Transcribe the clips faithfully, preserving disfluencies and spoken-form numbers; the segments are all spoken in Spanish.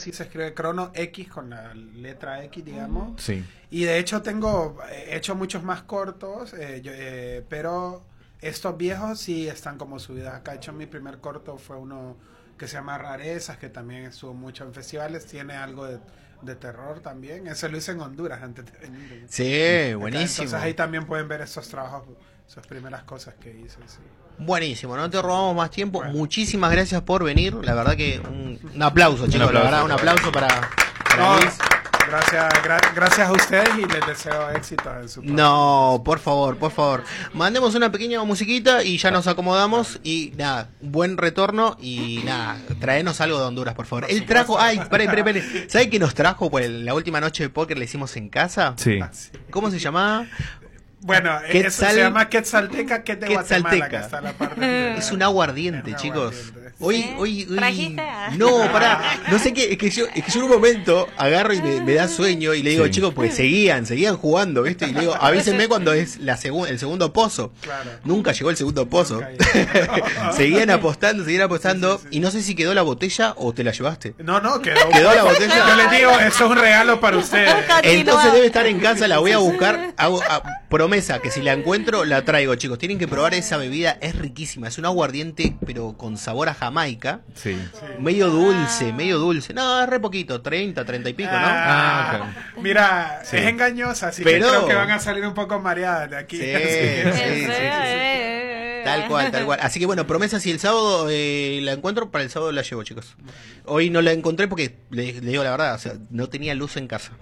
sí se escribe Crono X con la letra X, digamos. Sí. Y de hecho tengo, he hecho muchos más cortos, eh, yo, eh, pero estos viejos sí están como subidos acá. De hecho, mi primer corto fue uno que se llama Rarezas, que también estuvo mucho en festivales, tiene algo de, de terror también. Ese lo hice en Honduras antes de venir. Sí, buenísimo. Entonces ahí también pueden ver esos trabajos, esas primeras cosas que hice, sí. Buenísimo, no te robamos más tiempo. Bueno. Muchísimas gracias por venir. La verdad que un, un aplauso, chicos. aplauso. La verdad, un aplauso para, para No, Luis. gracias, gra- gracias a ustedes y les deseo éxito en su próximo. No, por favor, por favor. Mandemos una pequeña musiquita y ya nos acomodamos. Y nada, buen retorno. Y nada, traenos algo de Honduras, por favor. Él trajo. Ay, espere, espere, espere. ¿Sabe qué nos trajo? Pues la última noche de póker le hicimos en casa. Sí. Ah, sí. ¿Cómo se llamaba? Bueno, Quetzal- eso se llama Quetzalteca, que es de Quetzalteca. Guatemala, que está en la parte de- Es un aguardiente, Es un chicos. aguardiente. Hoy, ¿Sí? hoy, hoy. ¿Trajiste? Ah. No, pará. No sé qué. Es que yo, es que yo en un momento agarro y me, me da sueño y le digo, Sí. chicos, pues seguían, seguían jugando, ¿viste? Y le digo, avísenme cuando es la segun- el segundo pozo. Claro. Nunca llegó el segundo pozo. Nunca llegó. Seguían apostando, seguían apostando. Sí, sí, sí. Y no sé si quedó la botella o te la llevaste. No, no, quedó. ¿Quedó la botella? Yo les digo, eso es un regalo para ustedes. Entonces debe estar en casa, la voy a buscar. Hago, a- promesa que si la encuentro, la traigo, chicos. Tienen que probar esa bebida, es riquísima. Es un aguardiente, pero con sabor a Jamaica. Sí. Medio dulce, medio dulce. No, es re poquito, treinta, treinta y pico, ¿no? Ah, Ah, Mira, Sí. es engañosa, así Pero- que creo que van a salir un poco mareadas de aquí. Sí, Así que- sí, sí, sí, sí. Tal cual, tal cual. Así que bueno, promesa, si el sábado eh, la encuentro, para el sábado la llevo, chicos. Hoy no la encontré porque, le, le digo la verdad, o sea, no tenía luz en casa.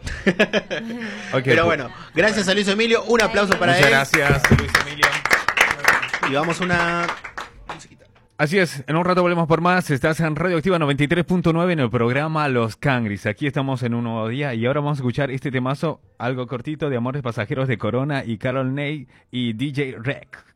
Ok, Pero pu- bueno, gracias a Luis Emilio, un aplauso para Muchas él. gracias, Luis Emilio. Y vamos a una musiquita. Así es, en un rato volvemos por más. Estás en Radio Activa noventa y tres punto nueve en el programa Los Cangris. Aquí estamos en un nuevo día y ahora vamos a escuchar este temazo, algo cortito, de Amores Pasajeros de Corona y Carol Ney y D J Rec.